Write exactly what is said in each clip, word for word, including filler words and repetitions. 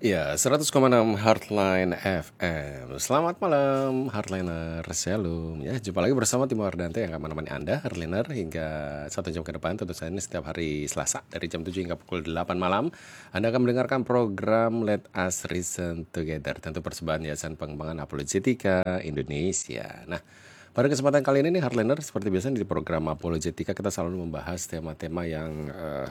Ya, seratus koma enam Heartline F M. Selamat malam, Heartliner. Shalom. Ya, jumpa lagi bersama Timo Ardante yang akan menemani Anda, Heartliner, hingga satu jam ke depan. Tentu saja ini setiap hari Selasa dari jam tujuh hingga pukul delapan malam. Anda akan mendengarkan program Let Us Reason Together. Tentu persembahan Yayasan Pengembangan Apologetika Indonesia. Nah, pada kesempatan kali ini nih, Heartliner, seperti biasa di program Apologetika kita selalu membahas tema-tema yang eh,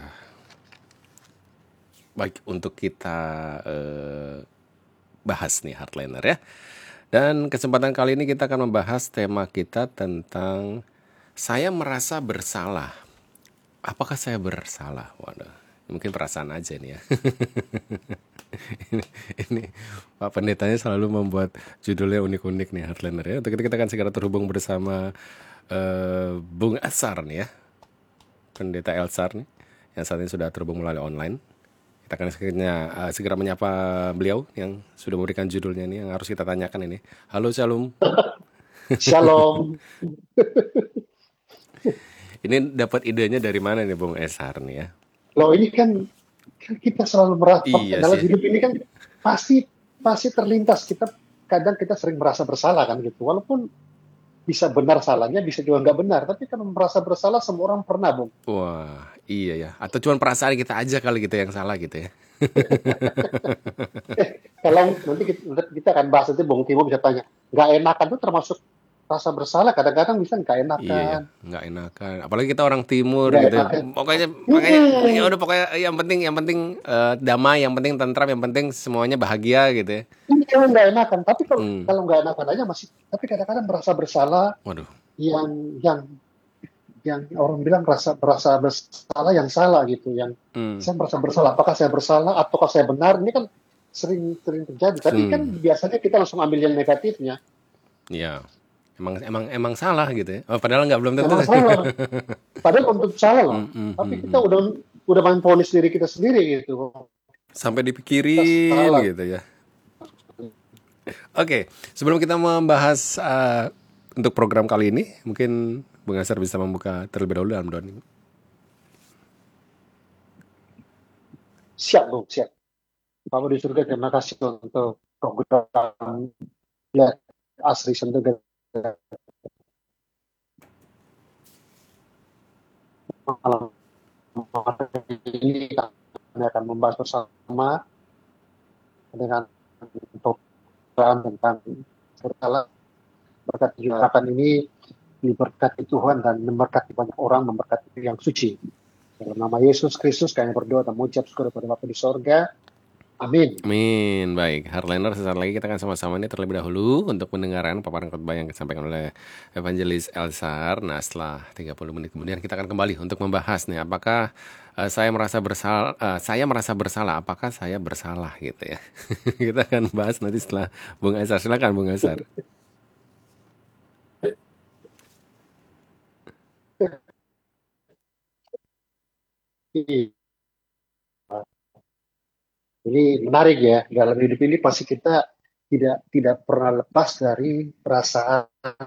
baik untuk kita eh, bahas nih, Heartliner ya. Dan kesempatan kali ini kita akan membahas tema kita tentang saya merasa bersalah. Apakah saya bersalah? Waduh, mungkin perasaan aja nih ya. ini, ini Pak Pendetanya selalu membuat judulnya unik-unik nih, Heartliner ya. Untuk itu kita akan segera terhubung bersama eh, Bung Asar nih ya, Pendeta Elsar nih, yang saat ini sudah terhubung melalui online. Kita akan segera, uh, segera menyapa beliau yang sudah memberikan judulnya ini, yang harus kita tanyakan ini. Halo, Shalom. Shalom. Ini dapat idenya dari mana nih, Bung Esar nih ya? Loh, ini kan, kan kita selalu merasa Iya dalam sih. hidup ini kan pasti pasti terlintas, kita kadang kita sering merasa bersalah kan gitu. Walaupun bisa benar salahnya, bisa juga nggak benar. Tapi kan merasa bersalah semua orang pernah, Bung. Wah, iya ya. Atau cuma perasaan kita aja kali gitu yang salah gitu ya. Eh, kalau nanti kita, kita akan bahas nanti, Bung Timo bisa tanya, nggak enakan itu termasuk rasa bersalah. Kadang-kadang bisa nggak Iya ya, enakan, nggak enakan. Apalagi kita orang timur nggak gitu. enakan. Pokoknya, makanya ya Hmm, udah pokoknya yang penting, yang penting eh, damai, yang penting tentram, yang penting semuanya bahagia gitu ya. ini kalau nggak enakan. Tapi kalau Hmm. kalau nggak enakan aja masih. Tapi kadang-kadang merasa bersalah Waduh. yang yang yang orang bilang rasa merasa bersalah yang salah gitu, yang Hmm. saya merasa bersalah, apakah saya bersalah ataukah saya benar, ini kan sering sering terjadi. Tapi kan Hmm. biasanya kita langsung ambil yang negatifnya. Iya. Emang emang emang salah gitu ya. Oh, padahal nggak, belum tentu. Memang salah, padahal untuk salah loh. Hmm, hmm, Tapi hmm, kita hmm. udah udah main ponis diri kita sendiri gitu. Sampai Kita dipikirin salah. gitu ya. Oke, sebelum kita membahas uh, untuk program kali ini, mungkin Bung Asar bisa membuka terlebih dahulu dalam doa ini. Siap Bung, siap. Bapak di surga, terima kasih untuk program Let Us Reason Together. Malam ini kami akan membahas bersama dengan program tentang bersalah. Berkat gerakan ini diberkati Tuhan dan memberkati banyak orang, memberkati yang suci. Dalam nama Yesus Kristus kami berdoa dan mengucap syukur kepada Bapa di sorga. Amin. Amin. Baik, Heartliner, sesaat lagi kita akan sama-sama ini terlebih dahulu untuk mendengarkan paparan khotbah yang disampaikan oleh Evangelis Elsar. Nah, setelah tiga puluh menit kemudian kita akan kembali untuk membahas nih, apakah uh, saya merasa bersalah, uh, saya merasa bersalah, apakah saya bersalah gitu ya. Kita akan bahas nanti setelah Bung Asar. Silakan Bung Asar. Ini menarik ya, dalam hidup ini pasti kita tidak tidak pernah lepas dari perasaan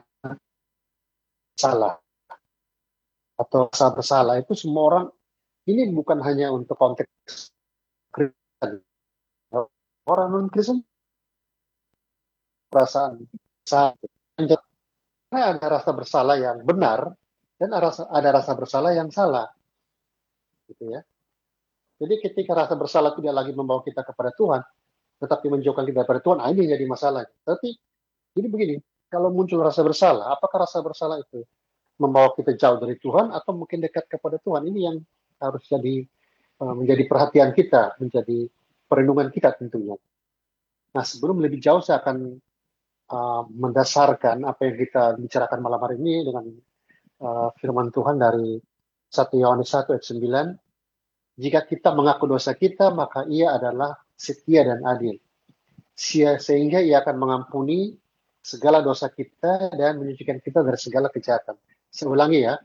salah atau rasa bersalah. Itu semua orang, ini bukan hanya untuk konteks Kristen. Orang non Kristen perasaan salah. Karena ada rasa bersalah yang benar dan ada rasa, ada rasa bersalah yang salah, gitu ya. Jadi ketika rasa bersalah tidak lagi membawa kita kepada Tuhan, tetapi menjauhkan kita dari Tuhan, ini jadi masalah. Tapi jadi begini, kalau muncul rasa bersalah, apakah rasa bersalah itu membawa kita jauh dari Tuhan atau mungkin dekat kepada Tuhan? Ini yang harus jadi menjadi perhatian kita, menjadi perlindungan kita tentunya. Nah, sebelum lebih jauh saya akan uh, mendasarkan apa yang kita bicarakan malam hari ini dengan uh, firman Tuhan dari satu Yohanes satu ayat sembilan. Jika kita mengaku dosa kita, maka ia adalah setia dan adil. Sehingga ia akan mengampuni segala dosa kita dan menyucikan kita dari segala kejahatan. Saya ulangi ya.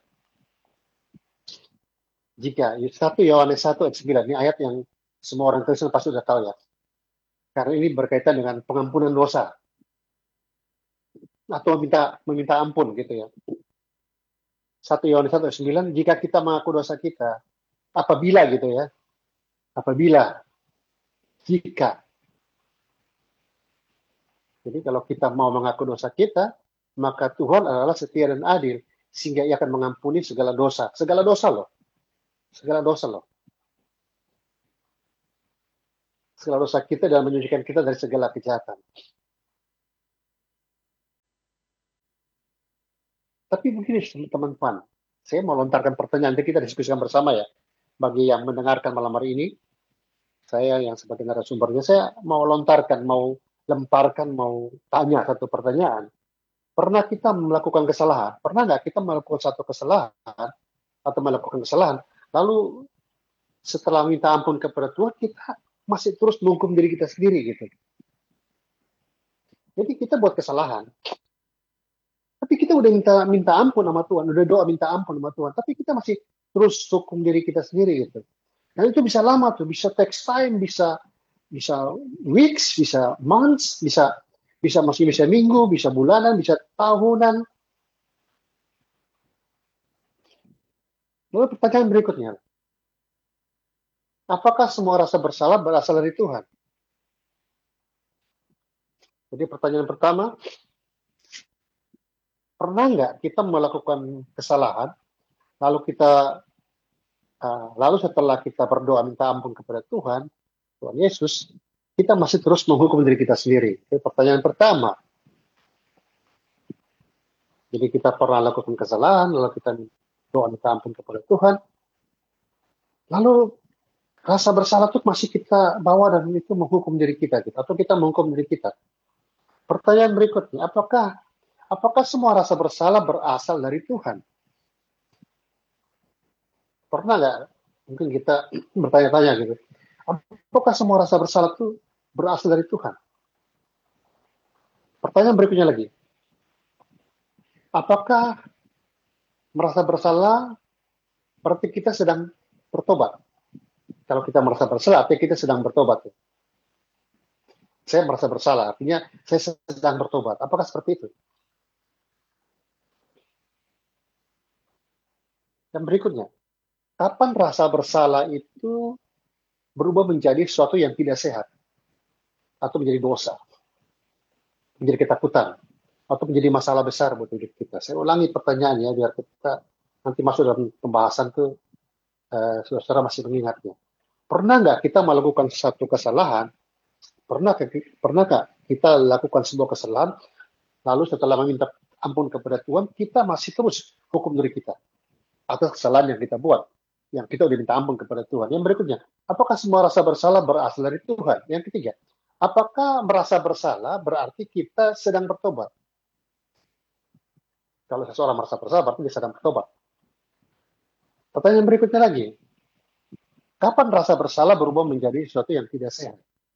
Jika satu Yohanes satu ayat sembilan, ini ayat yang semua orang Kristen pasti sudah tahu ya. Karena ini berkaitan dengan pengampunan dosa. Atau meminta, meminta ampun gitu ya. satu Yohanes satu ayat sembilan, jika kita mengaku dosa kita, apabila gitu ya, apabila, jika Jadi kalau kita mau mengaku dosa kita, maka Tuhan adalah setia dan adil, sehingga Ia akan mengampuni segala dosa. Segala dosa loh. Segala dosa loh. Segala dosa kita dan menyucikan kita dari segala kejahatan. Tapi begini teman-teman, saya mau lontarkan pertanyaan, nanti kita diskusikan bersama ya. Bagi yang mendengarkan malam hari ini, saya yang sebagai narasumbernya, saya mau lontarkan, mau lemparkan, mau tanya satu pertanyaan. Pernah kita melakukan kesalahan? Pernah nggak kita melakukan satu kesalahan atau melakukan kesalahan, lalu setelah minta ampun kepada Tuhan, kita masih terus menghukum diri kita sendiri gitu. Jadi kita buat kesalahan, tapi kita udah minta minta ampun sama Tuhan, udah doa minta ampun sama Tuhan, tapi kita masih terus hukum diri kita sendiri gitu. Dan itu bisa lama tuh, bisa text time, bisa bisa weeks, bisa months, bisa bisa masih bisa minggu, bisa bulanan, bisa tahunan. Lalu pertanyaan berikutnya, apakah semua rasa bersalah berasal dari Tuhan? Jadi pertanyaan pertama, pernah nggak kita melakukan kesalahan, lalu kita uh, lalu setelah kita berdoa minta ampun kepada Tuhan, Tuhan Yesus, kita masih terus menghukum diri kita sendiri? Itu pertanyaan pertama. Jadi kita pernah lakukan kesalahan, lalu kita doa minta ampun kepada Tuhan, lalu rasa bersalah itu masih kita bawa dan itu menghukum diri kita, gitu, atau kita menghukum diri kita. Pertanyaan berikutnya, apakah apakah semua rasa bersalah berasal dari Tuhan? Pernah nggak mungkin kita bertanya-tanya gitu, apakah semua rasa bersalah itu berasal dari Tuhan? Pertanyaan berikutnya lagi, apakah merasa bersalah berarti kita sedang bertobat? Kalau kita merasa bersalah, artinya kita sedang bertobat. Saya merasa bersalah, artinya saya sedang bertobat. Apakah seperti itu? Dan berikutnya, kapan rasa bersalah itu berubah menjadi sesuatu yang tidak sehat? Atau menjadi dosa? Menjadi ketakutan? Atau menjadi masalah besar buat hidup kita? Saya ulangi pertanyaannya, biar kita nanti masuk dalam pembahasan itu, eh, saudara masih mengingatnya. Pernah nggak kita melakukan satu kesalahan? Pernah pernahkah kita lakukan sebuah kesalahan, lalu setelah meminta ampun kepada Tuhan, kita masih terus hukum diri kita atas kesalahan yang kita buat, yang kita udah minta ampun kepada Tuhan? Yang berikutnya, apakah semua rasa bersalah berasal dari Tuhan? Yang ketiga, apakah merasa bersalah berarti kita sedang bertobat? Kalau seseorang merasa bersalah berarti dia sedang bertobat. Pertanyaan berikutnya lagi, kapan rasa bersalah berubah menjadi sesuatu yang tidak sehat?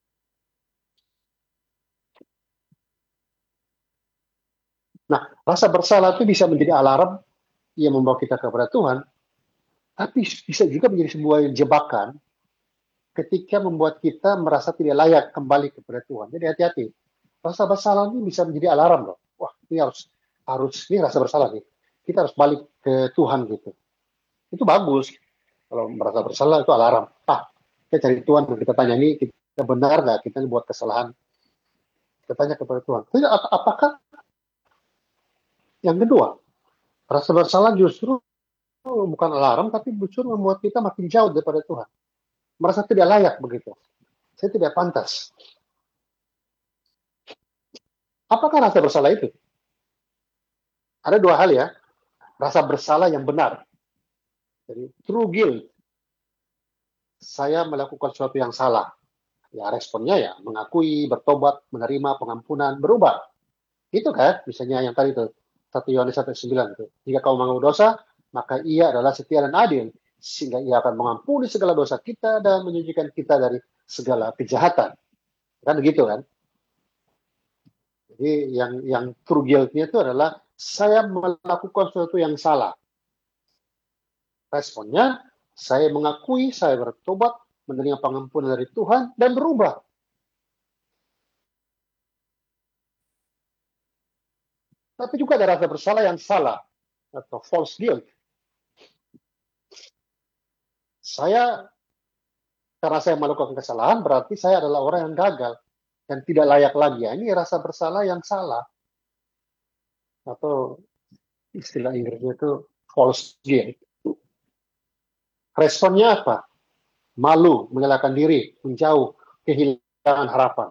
Nah, rasa bersalah itu bisa menjadi alarm yang membawa kita kepada Tuhan, tapi bisa juga menjadi sebuah jebakan ketika membuat kita merasa tidak layak kembali kepada Tuhan. Jadi hati-hati. Rasa bersalah ini bisa menjadi alarm loh. Wah, ini harus harus ini rasa bersalah nih. Kita harus balik ke Tuhan gitu. Itu bagus. Kalau merasa bersalah itu alarm. Ah, kita cari Tuhan dan kita tanya, ini kita benar nggak kita buat kesalahan? Kita tanya kepada Tuhan. Jadi, apakah yang kedua, rasa bersalah justru bukan alarm, tapi justru membuat kita makin jauh daripada Tuhan. Merasa tidak layak begitu. Saya tidak pantas. Apakah rasa bersalah itu? Ada dua hal ya. Rasa bersalah yang benar. Jadi true guilt. Saya melakukan sesuatu yang salah. Ya responnya ya mengakui, bertobat, menerima pengampunan, berubah. Itu kan, misalnya yang tadi itu satu Yohanes satu sembilan itu. Jika kamu mengaku dosa, maka Ia adalah setia dan adil, sehingga Ia akan mengampuni segala dosa kita dan menyucikan kita dari segala kejahatan. Kan begitu kan? Jadi yang yang true guilt-nya itu adalah saya melakukan sesuatu yang salah. Responnya, saya mengakui, saya bertobat, menerima pengampunan dari Tuhan, dan berubah. Tapi juga ada rasa bersalah yang salah, atau false guilt. Saya, karena saya melakukan kesalahan, berarti saya adalah orang yang gagal. dan tidak layak lagi. Ya, ini rasa bersalah yang salah, atau istilah Inggrisnya itu false guilt. Responnya apa? Malu, menyalahkan diri, menjauh, kehilangan harapan.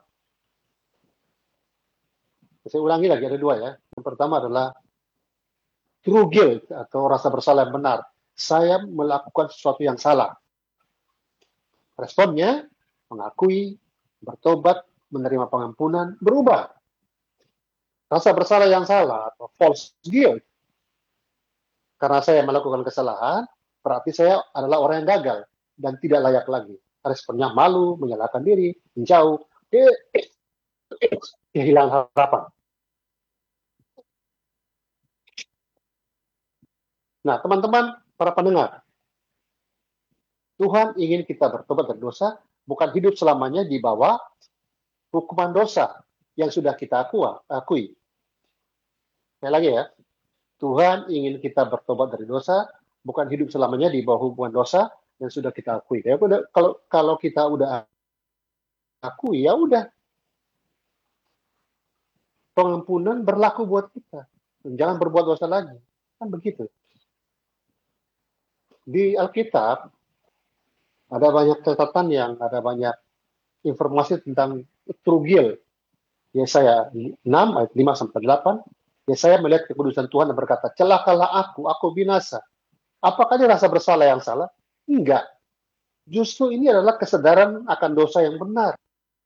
Saya ulangi lagi, ada dua ya. Yang pertama adalah true guilt atau rasa bersalah yang benar. Saya melakukan sesuatu yang salah. Responnya mengakui, bertobat, menerima pengampunan, berubah. Rasa bersalah yang salah atau false guilt. Karena saya melakukan kesalahan, berarti saya adalah orang yang gagal dan tidak layak lagi. Responnya malu, menyalahkan diri, menjauh, kehilangan harapan. Nah, teman-teman, para pendengar, Tuhan ingin kita bertobat dari dosa, bukan hidup selamanya di bawah hukuman dosa yang sudah kita akui. Sekali lagi ya, Tuhan ingin kita bertobat dari dosa, bukan hidup selamanya di bawah hukuman dosa yang sudah kita akui. Ya, kalau kalau kita udah akui, ya udah, pengampunan berlaku buat kita. Jangan berbuat dosa lagi, kan begitu. Di Alkitab ada banyak catatan yang ada banyak informasi tentang true guilt. Yesaya enam ayat lima sampai delapan. Yesaya melihat kekudusan Tuhan dan berkata, celakalah aku, aku binasa. Apakah ini rasa bersalah yang salah? Enggak. Justru ini adalah kesadaran akan dosa yang benar.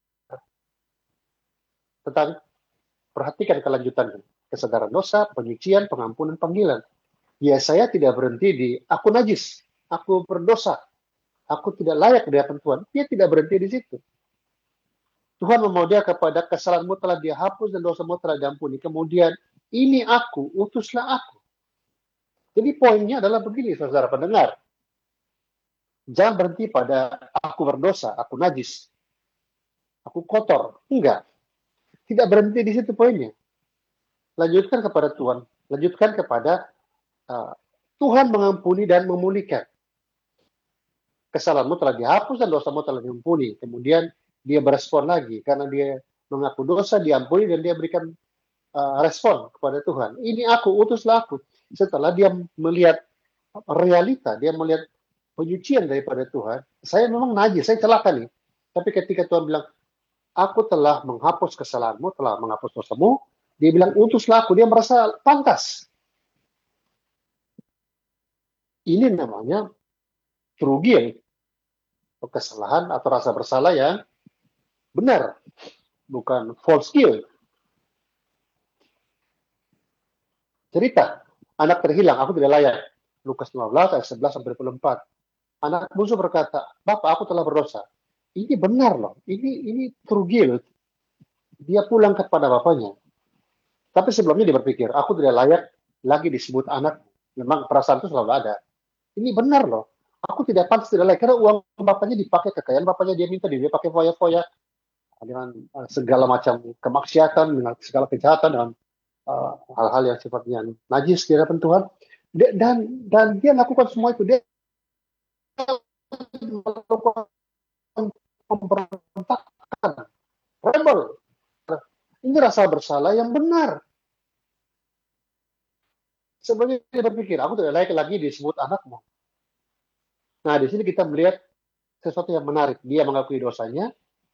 Tetapi perhatikan kelanjutannya. Kesadaran dosa, penyucian, pengampunan, panggilan. Yesaya tidak berhenti di aku najis, aku berdosa, aku tidak layak di hadapan Tuhan. Dia tidak berhenti di situ. Tuhan memohon dia kepada kesalahanmu telah dihapus dan dosamu telah diampuni. Kemudian ini aku, utuslah aku. Jadi poinnya adalah begini, saudara pendengar. Jangan berhenti pada aku berdosa, aku najis, aku kotor. Enggak. Tidak berhenti di situ poinnya. Lanjutkan kepada Tuhan. Lanjutkan kepada uh, Tuhan mengampuni dan memulihkan. Kesalahanmu telah dihapus dan dosamu telah diampuni. Kemudian dia berespon lagi karena dia mengaku dosa, diampuni, dan dia berikan uh, respon kepada Tuhan. Ini aku, utuslah aku. Setelah dia melihat realita, dia melihat penyucian daripada Tuhan. Saya memang najis, saya celaka nih. Tapi ketika Tuhan bilang, aku telah menghapus kesalahanmu, telah menghapus dosamu, dia bilang, utuslah aku. Dia merasa pantas. Ini namanya true guilt, kesalahan atau rasa bersalah yang benar, bukan false guilt. Cerita, anak terhilang, aku tidak layak. Lukas lima belas ayat sebelas sampai dua puluh empat. Anak bungsu berkata, Bapak, aku telah berdosa. Ini benar loh, ini ini true guilt. Dia pulang kepada bapaknya. Tapi sebelumnya dia berpikir, aku tidak layak lagi disebut anak. Memang perasaan itu selalu ada. Ini benar loh. Aku tidak pantas, tidak layak. Karena uang bapaknya dipakai, kekayaan bapaknya dia minta, dia pakai foya-foya. Dengan uh, segala macam kemaksiatan, dengan segala kejahatan, dengan uh, hal-hal yang sifatnya najis di hadapan Tuhan. Dan, dan dia lakukan semua itu. Dia melakukan pemberontakan, rebel. Ini rasa bersalah yang benar. Sebenarnya dia berpikir, aku tidak layak lagi disebut anakmu. Nah, di sini kita melihat sesuatu yang menarik. Dia mengakui dosanya,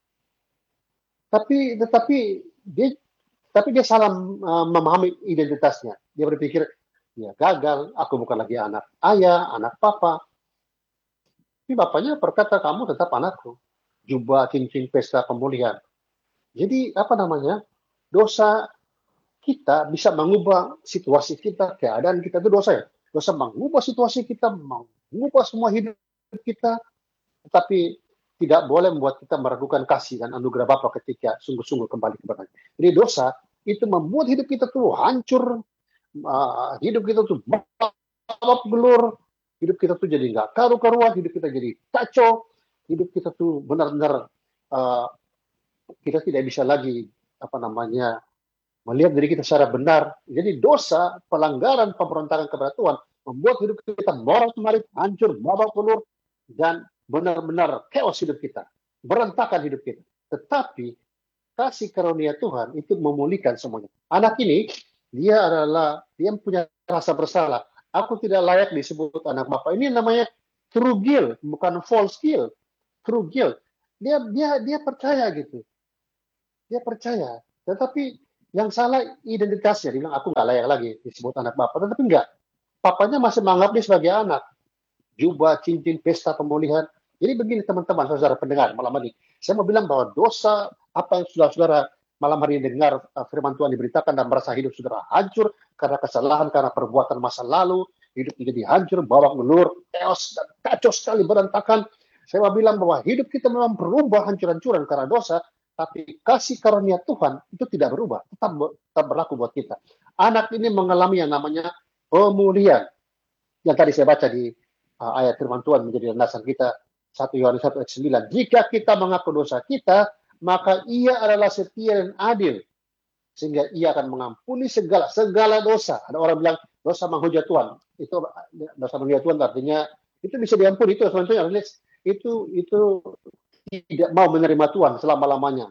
tapi tetapi dia tapi dia salah uh, memahami identitasnya. Dia berpikir, ya gagal, aku bukan lagi anak ayah, anak papa. Tapi bapaknya berkata, kamu tetap anakku. Jubah, cincin, pesta, pemulihan. Jadi, apa namanya, dosa kita bisa mengubah situasi kita, keadaan kita. Itu dosa ya. Dosa mengubah situasi kita, mengubah semua hidup kita, tetapi tidak boleh membuat kita meragukan kasih dan anugerah Bapa ketika sungguh-sungguh kembali kepada Dia. Jadi dosa itu membuat hidup kita tuh hancur, uh, hidup kita tuh balap belur, hidup kita tuh jadi nggak karu-karuan, hidup kita jadi kacau, hidup kita tuh benar-benar uh, kita tidak bisa lagi apa namanya melihat diri kita secara benar. Jadi dosa, pelanggaran, pemberontakan kepada Tuhan membuat hidup kita moral kemarin hancur, babak belur, dan benar-benar chaos hidup kita, berantakan hidup kita. Tetapi kasih karunia Tuhan itu memulihkan semuanya. Anak ini, dia adalah, dia punya rasa bersalah. Aku tidak layak disebut anak Bapa. Ini namanya true guilt, bukan false guilt. True guilt. Dia dia dia percaya gitu. Dia percaya. Tetapi yang salah identitasnya. Dia bilang, aku nggak layak lagi disebut anak Bapa. Tetapi enggak. Papanya masih menganggap dia sebagai anak. Jubah, cincin, pesta pemulihan. Jadi begini teman-teman, saudara pendengar malam ini. Saya mau bilang bahwa dosa apa yang sudah saudara malam hari ini dengar uh, firman Tuhan diberitakan dan merasa hidup saudara hancur karena kesalahan, karena perbuatan masa lalu, hidup jadi hancur, bawah ngelur, chaos, dan kacau sekali berantakan. Saya mau bilang bahwa hidup kita memang berubah hancur-hancuran karena dosa, tapi kasih karunia Tuhan itu tidak berubah, tetap, tetap berlaku buat kita. Anak ini mengalami yang namanya pemulihan. Yang tadi saya baca di uh, ayat firman Tuhan menjadi landasan kita, satu Yohanes satu ayat sembilan. Jika kita mengaku dosa kita, maka ia adalah setia dan adil, sehingga ia akan mengampuni segala segala dosa. Ada orang bilang dosa menghujat Tuhan. Itu dosa menghujat Tuhan artinya itu bisa diampuni, itu sebenarnya itu itu tidak mau menerima Tuhan selama-lamanya.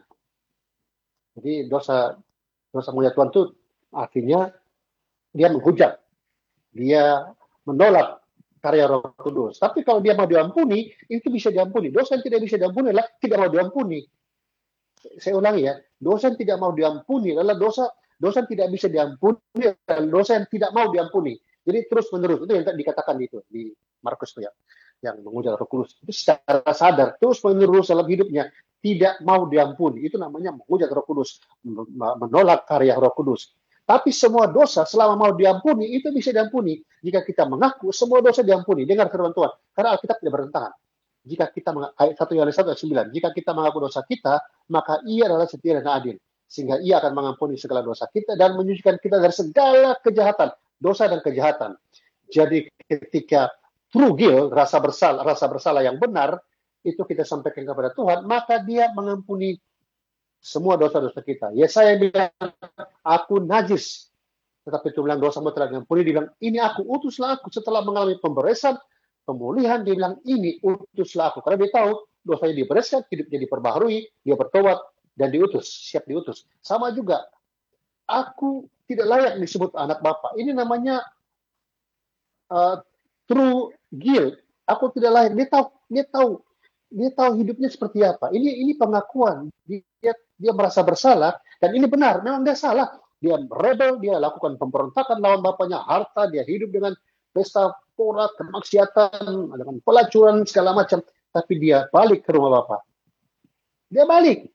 Jadi dosa dosa menghujat Tuhan itu artinya dia menghujat, dia menolak karya Roh Kudus. Tapi kalau dia mau diampuni, itu bisa diampuni. Dosa yang tidak bisa diampuni adalah tidak mau diampuni. Saya ulangi ya, dosa yang tidak mau diampuni adalah dosa dosa yang tidak bisa diampuni dan dosa yang tidak mau diampuni. Jadi terus menerus itu yang dikatakan itu di Markus itu ya, yang mengujar Roh Kudus. Itu secara sadar terus menerus dalam hidupnya tidak mau diampuni. Itu namanya mengujar Roh Kudus, menolak karya Roh Kudus. Tapi semua dosa selama mau diampuni itu bisa diampuni jika kita mengaku semua dosa diampuni. Dengar firman Tuhan, karena Alkitab tidak bertentangan. Jika kita ayat satu Yohanes satu ayat sembilan, jika kita mengaku dosa kita, maka ia adalah setia dan adil, sehingga ia akan mengampuni segala dosa kita dan menyucikan kita dari segala kejahatan, dosa dan kejahatan. Jadi ketika true guilt, rasa bersalah, rasa bersalah yang benar itu kita sampaikan kepada Tuhan, maka dia mengampuni semua dosa-dosa kita. Yesaya bilang, aku najis. Tetapi Tuhan bilang, dosamu telah diampuni. Dia bilang, ini aku, utuslah aku. Setelah mengalami pemberesan, pemulihan, dia bilang, ini utuslah aku. Karena dia tahu, dosanya dibereskan, hidupnya diperbaharui, dia bertobat, dan diutus, siap diutus. Sama juga, aku tidak layak disebut anak Bapa. Ini namanya uh, true guilt. Aku tidak layak. Dia tahu, dia tahu, dia tahu hidupnya seperti apa. Ini ini pengakuan. Dia dia merasa bersalah dan ini benar. Memang dia salah. Dia rebel, dia lakukan pemberontakan lawan bapaknya, harta, dia hidup dengan pesta pora, kemaksiatan, dengan pelacuran segala macam. Tapi dia balik ke rumah bapak. Dia balik.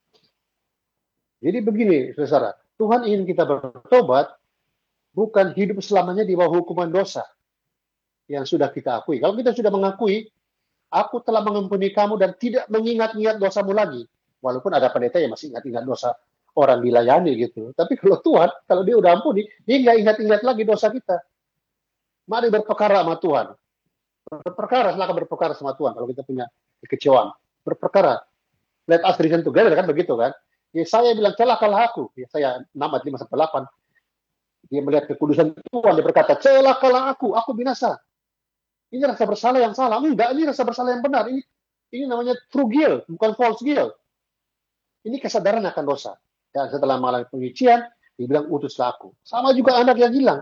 Jadi begini, saudara. Tuhan ingin kita bertobat, bukan hidup selamanya di bawah hukuman dosa yang sudah kita akui. Kalau kita sudah mengakui, aku telah mengampuni kamu dan tidak mengingat-ingat dosamu lagi. Walaupun ada pendeta yang masih ingat-ingat dosa orang dilayani gitu. Tapi kalau Tuhan, kalau dia udah ampuni, dia nggak ingat-ingat lagi dosa kita. Mari berperkara sama Tuhan. Berperkara, silakan berperkara sama Tuhan. Kalau kita punya kekecewaan, berperkara. Let us reason together, kan begitu kan. Yesaya bilang, celakalah aku. Yesaya enam ayat lima sampai delapan. Dia melihat kekudusan Tuhan, dia berkata, celakalah aku, aku binasa. Ini rasa bersalah yang salah. Enggak, ini rasa bersalah yang benar. Ini ini namanya true guilt, bukan false guilt. Ini kesadaran akan dosa. Dan setelah mengalami penyucian, dibilang utuslah aku. Sama juga anak yang hilang.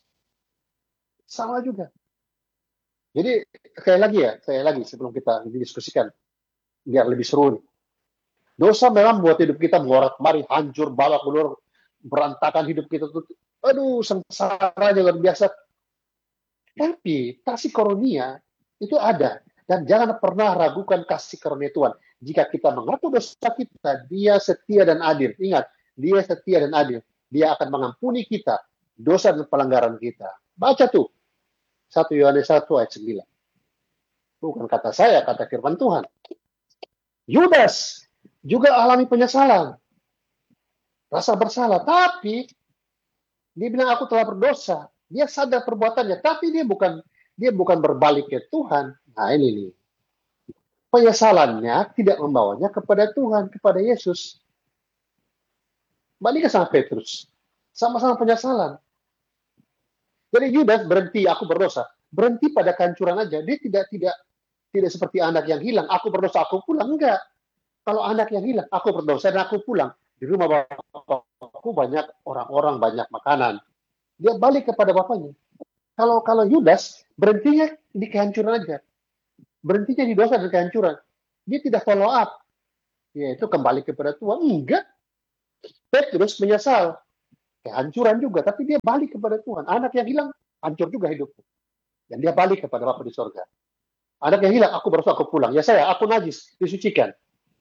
Sama juga. Jadi, sekali lagi ya, sekali lagi sebelum kita didiskusikan, biar lebih seru nih. Dosa memang buat hidup kita mengorak-marik, hancur, balak, belur, berantakan hidup kita. Tuh, aduh, sengsaranya luar biasa. Tapi kasih karunia itu ada. Dan jangan pernah ragukan kasih karunia Tuhan. Jika kita mengaku dosa kita, dia setia dan adil. Ingat, dia setia dan adil. Dia akan mengampuni kita, dosa dan pelanggaran kita. Baca tuh, satu Yohanes satu ayat sembilan. Bukan kata saya, kata firman Tuhan. Yudas juga alami penyesalan. Rasa bersalah. Tapi, dia bilang aku telah berdosa. Dia sadar perbuatannya, tapi dia bukan dia bukan berbalik ke Tuhan. Nah ini nih. Penyesalannya tidak membawanya kepada Tuhan, kepada Yesus. Balik ke sama Petrus. Sama-sama penyesalan. Jadi Yudas berhenti, aku berdosa. Berhenti pada kehancuran aja. Dia tidak tidak tidak seperti anak yang hilang. Aku berdosa, aku pulang. Enggak. Kalau anak yang hilang, aku berdosa dan aku pulang. Di rumah bapakku banyak orang-orang, banyak makanan. Dia balik kepada bapaknya. Kalau kalau Yudas berhentinya di kehancuran aja. Berhentinya di dosa dan kehancuran. Dia tidak follow up. Yaitu kembali kepada Tuhan. Enggak. Petrus menyesal. Kehancuran juga. Tapi dia balik kepada Tuhan. Anak yang hilang, hancur juga hidupnya. Dan dia balik kepada Bapa di sorga. Anak yang hilang, aku berdosa, aku pulang. Ya saya, aku najis, disucikan.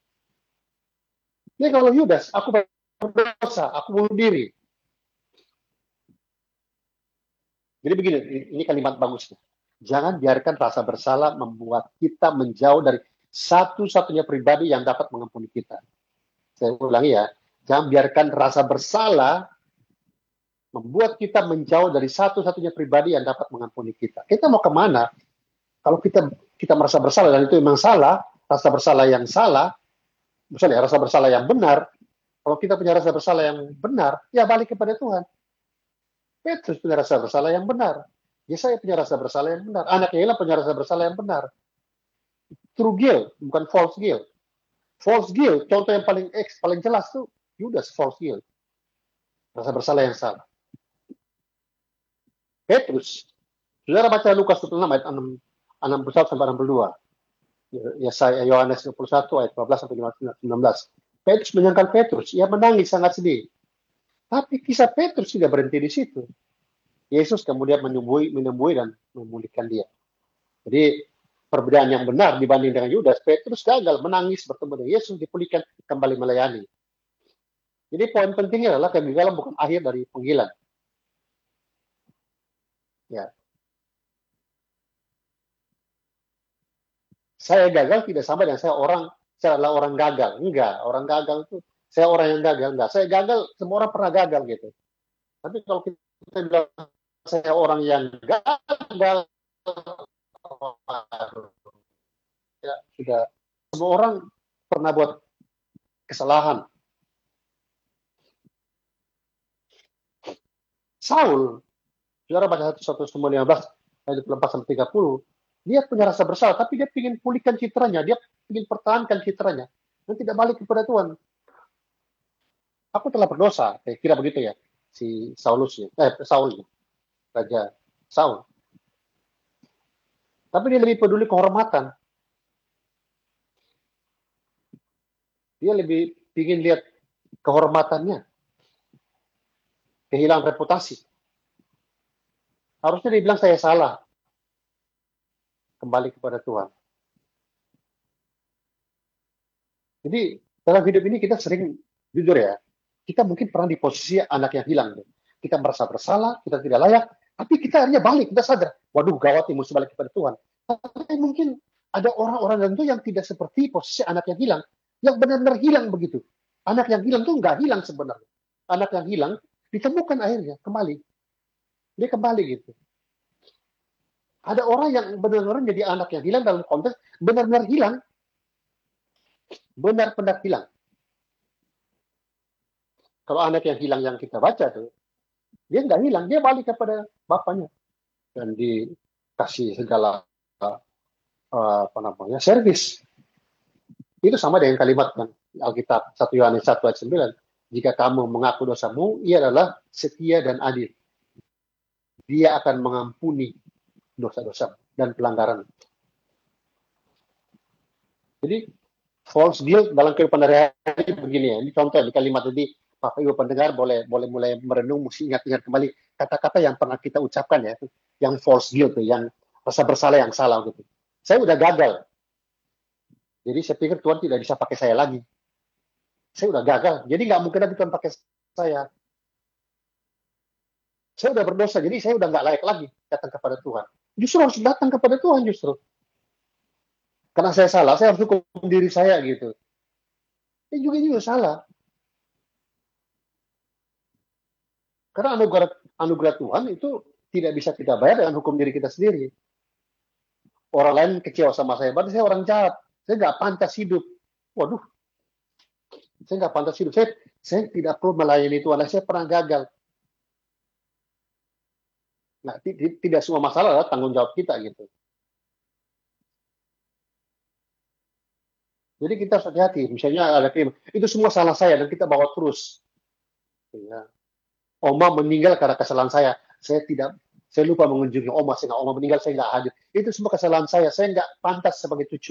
Ini kalau Yudas, aku berdosa, aku bunuh diri. Jadi begini, ini kalimat bagusnya. Jangan biarkan rasa bersalah membuat kita menjauh dari satu-satunya pribadi yang dapat mengampuni kita. Saya ulangi ya, jangan biarkan rasa bersalah membuat kita menjauh dari satu-satunya pribadi yang dapat mengampuni kita. Kita mau kemana? Kalau kita kita merasa bersalah dan itu memang salah, rasa bersalah yang salah, misalnya rasa bersalah yang benar, kalau kita punya rasa bersalah yang benar, ya balik kepada Tuhan. Petrus punya rasa bersalah yang benar. Yesaya punya rasa bersalah yang benar. Anak Yelah punya rasa bersalah yang benar. True guilt, bukan false guilt. False guilt, contoh yang paling X, paling jelas tuh Yudas false guilt. Rasa bersalah yang salah. Petrus, saudara baca Lukas dua puluh enam ayat enam puluh satu sampai enam puluh dua. Yesaya Yohanes dua puluh satu ayat lima belas sampai enam belas. Petrus menyangkal Petrus, ia menangis sangat sedih. Tapi kisah Petrus tidak berhenti di situ. Yesus kemudian menyembuhi, menyembuhi dan memulihkan dia. Jadi perbedaan yang benar dibanding dengan Yudas, Petrus gagal menangis bertemu dengan Yesus, dipulihkan, kembali melayani. Jadi poin pentingnya adalah kegagalan bukan akhir dari panggilan. Ya. Saya gagal tidak sama dengan saya orang, saya adalah orang gagal. Enggak, orang gagal itu saya orang yang gagal. Enggak, saya gagal, semua orang pernah gagal gitu. Tapi kalau kita bilang saya orang yang gagal, ya sudah, semua orang pernah buat kesalahan. Saul, saudara baca satu Samuel lima belas ayat dua puluh empat sampai tiga puluh, dia punya rasa bersalah, tapi dia ingin pulihkan citranya, dia ingin pertahankan citranya, dan tidak balik kepada Tuhan. Aku telah berdosa, eh, kira begitu ya, si Saulusnya, eh Saulnya, Raja Saul. Tapi dia lebih peduli kehormatan. Dia lebih ingin lihat kehormatannya, kehilangan reputasi. Harusnya dia bilang saya salah, kembali kepada Tuhan. Jadi dalam hidup ini kita sering, jujur ya, kita mungkin pernah di posisi anak yang hilang. Kita merasa bersalah, kita tidak layak, tapi kita akhirnya balik, kita sadar, waduh gawat nih, mesti balik kepada Tuhan. Tapi mungkin ada orang-orang tertentu yang tidak seperti posisi anak yang hilang, yang benar-benar hilang begitu. Anak yang hilang tuh nggak hilang sebenarnya. Anak yang hilang ditemukan akhirnya kembali. Dia kembali gitu. Ada orang yang benar-benar jadi anak yang hilang dalam konteks benar-benar hilang. Benar-benar hilang. Kalau anak yang hilang yang kita baca tuh, dia nggak hilang, dia balik kepada bapaknya. Dan dikasih segala uh, apa namanya, servis. Itu sama dengan kalimat kan Alkitab satu Yohanes satu ayat sembilan. Jika kamu mengaku dosamu, ia adalah setia dan adil. Dia akan mengampuni dosa-dosa dan pelanggaran. Jadi false guilt dalam kehidupan hari-hari begini ya. Ini contoh di kalimat tadi, Bapak Ibu pendengar boleh boleh mulai merenung, mesti ingat-ingat kembali kata-kata yang pernah kita ucapkan ya, yang false guilt, yang rasa bersalah yang salah gitu. Saya udah gagal. Jadi saya pikir Tuhan tidak bisa pakai saya lagi. Saya udah gagal. Jadi nggak mungkin lagi Tuhan pakai saya. Saya udah berdosa, jadi saya udah nggak layak lagi datang kepada Tuhan. Justru harus datang kepada Tuhan justru. Karena saya salah, saya harus hukum diri saya gitu. Ini juga juga salah. Karena anugerah anugerah Tuhan itu tidak bisa kita bayar dengan hukum diri kita sendiri. Orang lain kecewa sama saya, berarti saya orang jahat. Saya nggak pantas hidup. Waduh, saya nggak pantas hidup. Saya, saya tidak perlu melayani Tuhan. Saya pernah gagal. Nah, tidak semua masalah adalah tanggung jawab kita gitu. Jadi kita harus hati-hati. Misalnya ada krim, itu semua salah saya dan kita bawa terus. Ya. Oma meninggal karena kesalahan saya. Saya tidak, saya lupa mengunjungi Oma sehingga Oma meninggal saya nggak hadir. Itu semua kesalahan saya. Saya nggak pantas sebagai cucu.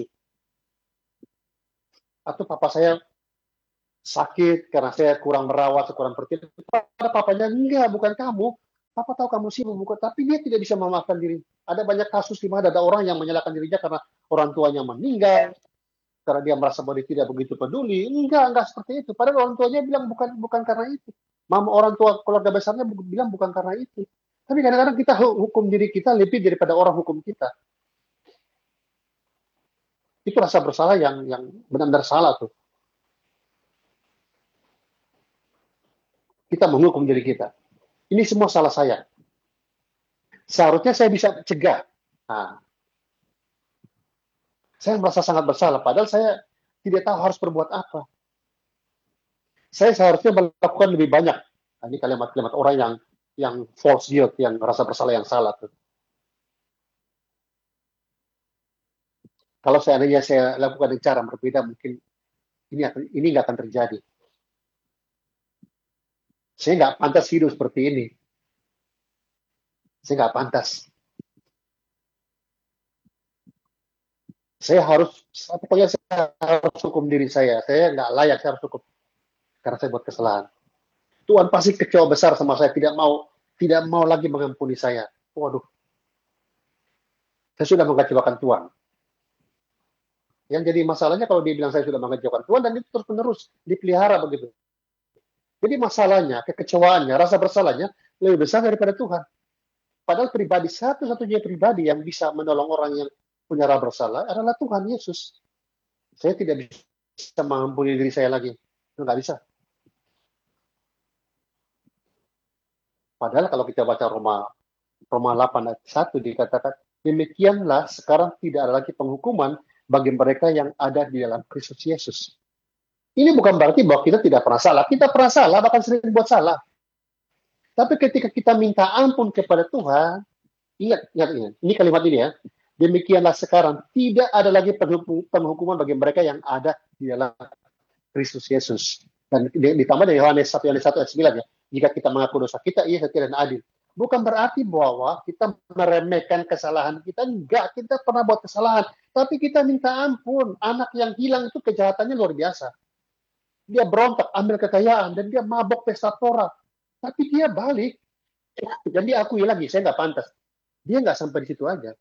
Atau papa saya sakit karena saya kurang merawat, kurang perhatian. Pada papanya enggak, bukan kamu. Papa tahu kamu sibuk, bukan. Tapi dia tidak bisa memaafkan diri. Ada banyak kasus di mana ada orang yang menyalahkan dirinya karena orang tuanya meninggal, karena dia merasa bahwa dia tidak begitu peduli. Enggak, enggak seperti itu. Padahal orang tuanya bilang bukan bukan karena itu. Mama orang tua keluarga besarnya bilang bukan karena itu. Tapi kadang-kadang kita hukum diri kita lebih daripada orang hukum kita. Itu rasa bersalah yang yang benar-benar salah tuh. Kita menghukum diri kita. Ini semua salah saya. Seharusnya saya bisa cegah. Nah, saya merasa sangat bersalah, padahal saya tidak tahu harus berbuat apa. Saya seharusnya melakukan lebih banyak. Nah, ini kalimat-kalimat orang yang yang false guilt, yang merasa bersalah yang salah tuh. Kalau seandainya saya lakukan dengan cara berbeda, mungkin ini ini nggak akan terjadi. Saya nggak pantas hidup seperti ini. Saya nggak pantas. Saya harus, pokoknya saya harus hukum diri saya. Saya nggak layak, saya harus hukum. Karena saya buat kesalahan. Tuhan pasti kecewa besar sama saya, tidak mau tidak mau lagi mengampuni saya. Waduh. Saya sudah mengecewakan Tuhan. Yang jadi masalahnya kalau dia bilang saya sudah mengecewakan Tuhan, dan itu terus-menerus dipelihara begitu. Jadi masalahnya, kekecewaannya, rasa bersalahnya lebih besar daripada Tuhan. Padahal pribadi, satu-satunya pribadi yang bisa menolong orang yang punya rasa bersalah adalah Tuhan Yesus. Saya tidak bisa mengampuni diri saya lagi. Itu nggak bisa. Padahal kalau kita baca Roma Roma delapan ayat satu dikatakan, demikianlah sekarang tidak ada lagi penghukuman bagi mereka yang ada di dalam Kristus Yesus. Ini bukan berarti bahwa kita tidak pernah salah. Kita pernah salah, bahkan sering buat salah. Tapi ketika kita minta ampun kepada Tuhan, ingat, ingat, ingat. Ini kalimat ini ya. Demikianlah sekarang tidak ada lagi penghukuman bagi mereka yang ada di dalam Kristus Yesus. Dan ditambah dari Yohanes satu ayat satu ayat sembilan ya. Jika kita mengaku dosa kita, ia setia dan adil. Bukan berarti bahwa kita meremehkan kesalahan kita. Enggak, kita pernah buat kesalahan. Tapi kita minta ampun. Anak yang hilang itu kejahatannya luar biasa. Dia berontak, ambil kekayaan, dan dia mabok pesta pora. Tapi dia balik. Dan dia akui lagi, saya nggak pantas. Dia nggak sampai di situ aja.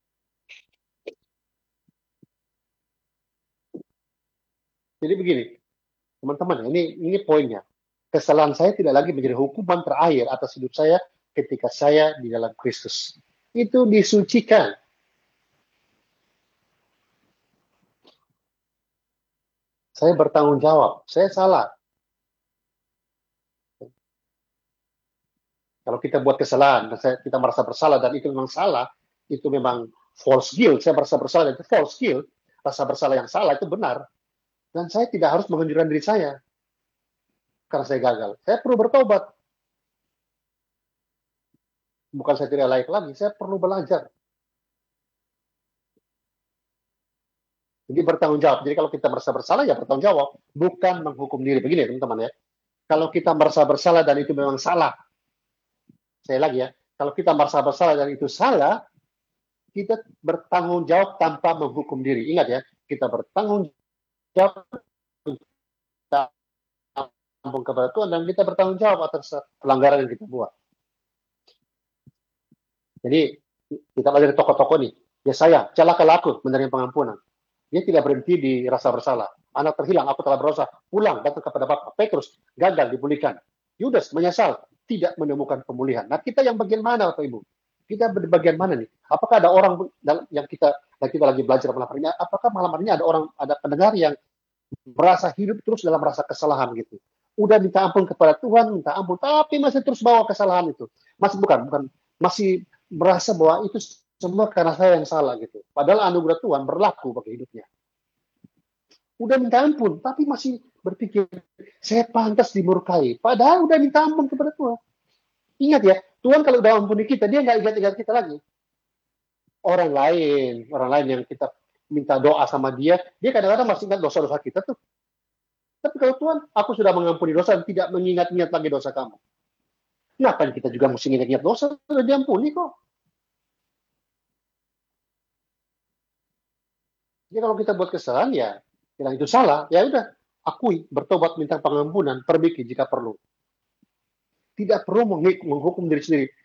Jadi begini, teman-teman, ini ini poinnya. Kesalahan saya tidak lagi menjadi hukuman terakhir atas hidup saya ketika saya di dalam Kristus. Itu disucikan. Saya bertanggung jawab. Saya salah. Kalau kita buat kesalahan, kita merasa bersalah dan itu memang salah, itu memang false guilt. Saya merasa bersalah dan itu false guilt. Rasa bersalah yang salah itu benar. Dan saya tidak harus menghancurkan diri saya karena saya gagal. Saya perlu bertobat. Bukan saya tidak layak lagi, saya perlu belajar. Jadi bertanggung jawab. Jadi kalau kita merasa bersalah, ya bertanggung jawab. Bukan menghukum diri. Begini teman-teman ya. Kalau kita merasa bersalah dan itu memang salah. Saya lagi ya. Kalau kita merasa bersalah dan itu salah, kita bertanggung jawab tanpa menghukum diri. Ingat ya, kita bertanggung jawab ampun kepada Tuhan dan kita bertanggung jawab atas pelanggaran yang kita buat. Jadi kita belajar dari tokoh-tokoh nih. Ya saya, celakalah aku menerima pengampunan. Dia tidak berhenti di rasa bersalah. Anak terhilang, aku telah berdosa. Pulang, datang kepada Bapak. Petrus, gagal dipulihkan. Yudas menyesal, tidak menemukan pemulihan. Nah kita yang bagian mana Bapak Ibu? Kita di bagian mana nih? Apakah ada orang yang kita yang kita lagi belajar malam hari ini? Apakah malam hari ini ada orang, ada pendengar yang merasa hidup terus dalam rasa kesalahan gitu? Udah minta ampun kepada Tuhan, minta ampun, tapi masih terus bawa kesalahan itu. Masih bukan, bukan masih merasa bahwa itu semua karena saya yang salah gitu. Padahal anugerah Tuhan berlaku bagi hidupnya. Udah minta ampun, tapi masih berpikir saya pantas dimurkai. Padahal udah minta ampun kepada Tuhan. Ingat ya, Tuhan kalau udah ampuni kita, dia nggak ingat-ingat kita lagi. Orang lain, orang lain yang kita minta doa sama dia, dia kadang-kadang masih ingat dosa-dosa kita tuh. Tapi kalau Tuhan, aku sudah mengampuni dosa dan tidak mengingat-ingat lagi dosa kamu. Kenapa kita juga mesti ingat-ingat dosa? Sudah diampuni kok. Jadi kalau kita buat kesalahan, ya bilang itu salah, ya udah, akui, bertobat, minta pengampunan, perbaiki jika perlu. Tidak perlu menghukum diri sendiri.